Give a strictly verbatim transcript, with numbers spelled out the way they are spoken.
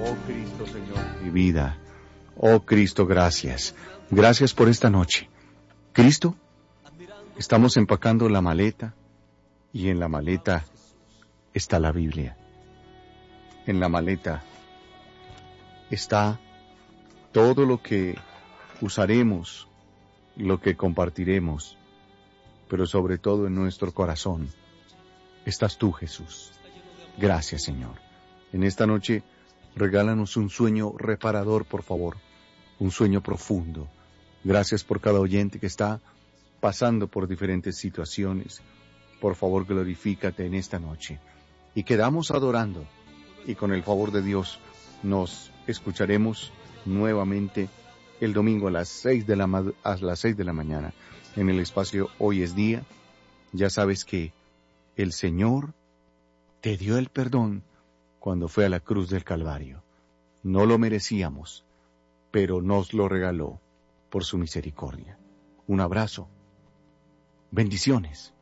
Oh Cristo, Señor, mi vida. Oh Cristo, gracias. Gracias por esta noche. Cristo, estamos empacando la maleta y en la maleta está la Biblia. En la maleta está todo lo que usaremos, lo que compartiremos, pero sobre todo en nuestro corazón estás tú, Jesús. Gracias, Señor. En esta noche regálanos un sueño reparador, por favor, un sueño profundo. Gracias por cada oyente que está pasando por diferentes situaciones. Por favor, glorifícate en esta noche. Y quedamos adorando, y con el favor de Dios nos escucharemos nuevamente el domingo a las seis de la, a las seis de la mañana en el espacio Hoy es Día. Ya sabes que el Señor te dio el perdón cuando fue a la cruz del Calvario. No lo merecíamos, pero nos lo regaló por su misericordia. Un abrazo. Bendiciones.